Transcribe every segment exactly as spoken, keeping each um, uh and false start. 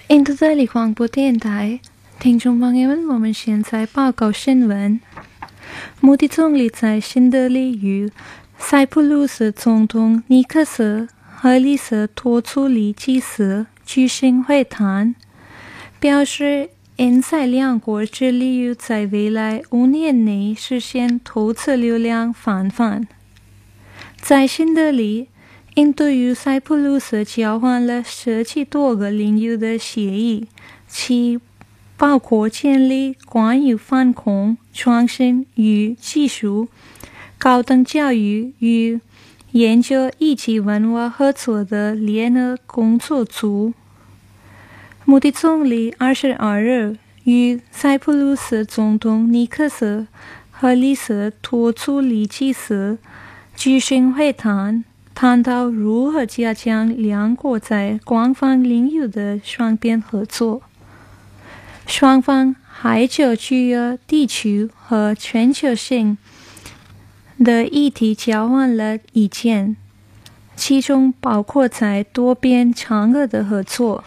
印度的广播电台，听众朋友们，我们现在报告新闻。莫迪总理在新德里与塞浦路斯总统尼克斯·赫里斯托处理祭司举行会谈，表示印塞两国致力于在未来五年内实现投资流量翻番。在新德里，印度与塞浦路斯交换了十七多个领域的协议，其包括建立关于反恐、创新与技术、高等教育与研究以及文化合作的联合工作组。莫迪总理二十二日与塞浦路斯总统尼克斯·赫里斯托处理祭司举行会谈，谈到如何加强两国在广泛领域的双边合作。双方还就主要地区和全球性的议题交换了意见，其中包括在多边场合的合作。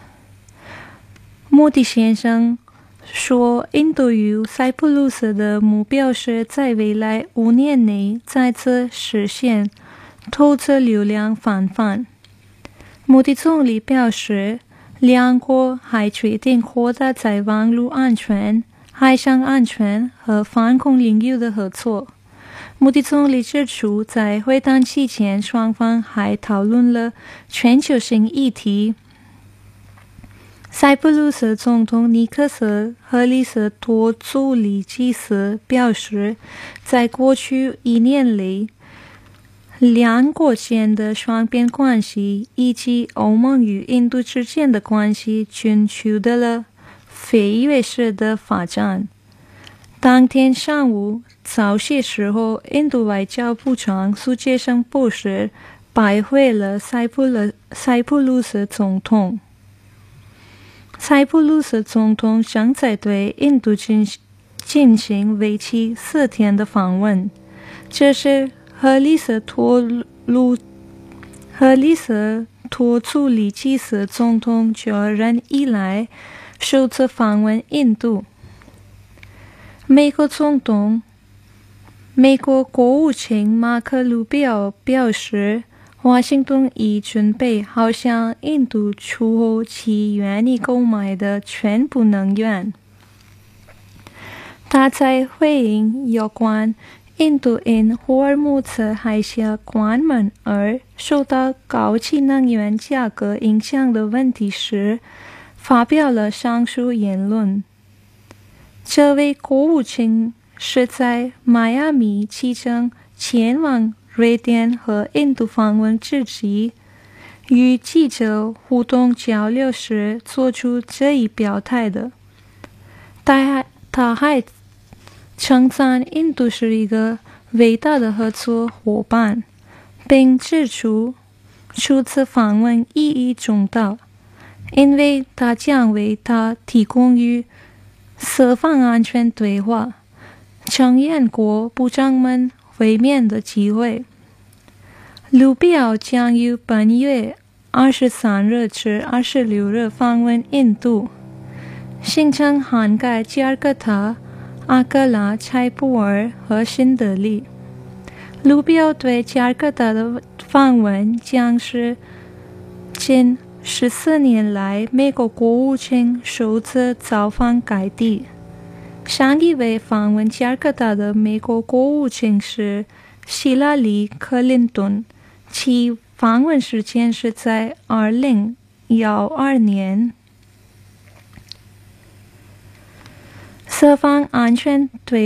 莫迪先生说，印度与塞浦路斯的目标是在未来五年内再次实现投资流量翻番。莫迪总理表示，两国还决定扩大在网络安全、海上安全和反恐领域的合作。莫迪总理指出，在会谈期间，双方还讨论了全球性议题。塞浦路斯总统尼克斯·赫里斯托处理祭司表示，在过去一年里，两国间的双边关系以及欧盟与印度之间的关系均取得了飞跃式的发展。当天上午早些时候，印度外交部长苏杰生博士拜会了塞浦路塞浦路斯总统。塞浦路斯总统正在对印度进进行为期四天的访问，这是赫里斯托路赫里斯托处理祭司总统就任以来首次访问印度。美国总统、美国国务卿马克·鲁比奥表示，华盛顿已准备好向印度出口其愿意购买的全部能源。他在回应有关印度因霍尔木兹海峡关门而受到高企能源价格影响的问题时，发表了上述言论。这位国务卿是在迈阿密启程前往瑞典和印度访问之际，与记者互动交流时做出这一表态的。他他还称赞印度是一个伟大的合作伙伴，并指出此次访问意义重大，因为它将为他提供与四方安全对话、成员国部长们会面的机会。卢比奥将于本月二十三日至二十六日访问印度，行程涵盖加尔各答、阿格拉、柴普尔和新德里。卢比奥对加尔各答的访问将是近十四年来美国国务卿首次造访该地。上一位访问加尔各答的美国国务卿是希拉里·克林顿，其访问时间是在二零一二年。四方安全对